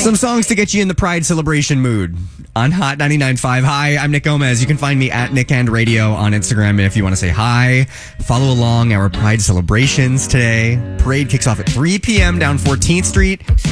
Some songs to get you in the Pride celebration mood on Hot 99.5. Hi, I'm Nick Gomez. You can find me at Nick and Radio on Instagram. And if you want to say hi, follow along our Pride celebrations today. Parade kicks off at 3 p.m. down 14th Street.